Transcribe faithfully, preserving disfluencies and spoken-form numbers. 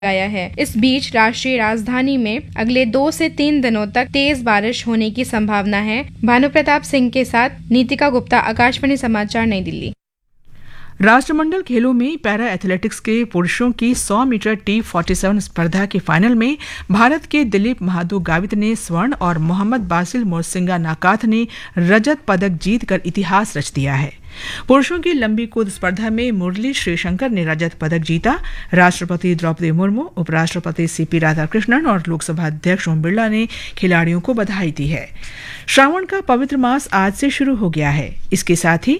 आया है। इस बीच राष्ट्रीय राजधानी में अगले दो से तीन दिनों तक तेज बारिश होने की संभावना है। भानु प्रताप सिंह के साथ नीतिका गुप्ता, आकाशवाणी समाचार, नई दिल्ली। राष्ट्रमंडल खेलों में पैरा एथलेटिक्स के पुरुषों की सौ मीटर टी सैंतालीस स्पर्धा के फाइनल में भारत के दिलीप महादू गावित ने स्वर्ण और मोहम्मद बासिल मोरसिंगा नाकाथ ने रजत पदक जीतकर इतिहास रच दिया है। पुरुषों की लंबी कूद स्पर्धा में मुरली श्रीशंकर ने रजत पदक जीता। राष्ट्रपति द्रौपदी मुर्मू, उपराष्ट्रपति सीपी राधाकृष्णन और लोकसभा अध्यक्ष ओम बिरला ने खिलाड़ियों को बधाई दी है। श्रावण का पवित्र मास आज से शुरू हो गया है। इसके साथ ही